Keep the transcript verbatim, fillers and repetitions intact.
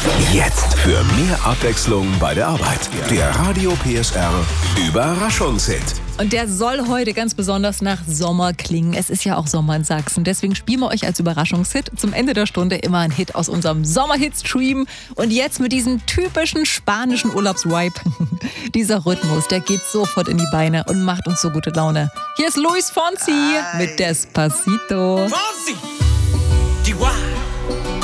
Jetzt für mehr Abwechslung bei der Arbeit. Der Radio P S R Überraschungshit. Und der soll heute ganz besonders nach Sommer klingen. Es ist ja auch Sommer in Sachsen. Deswegen spielen wir euch als Überraschungshit zum Ende der Stunde immer einen Hit aus unserem Sommerhit-Stream. Und jetzt mit diesem typischen spanischen Urlaubsvibe. Dieser Rhythmus, der geht sofort in die Beine und macht uns so gute Laune. Hier ist Luis Fonsi mit Despacito. Fonsi! Die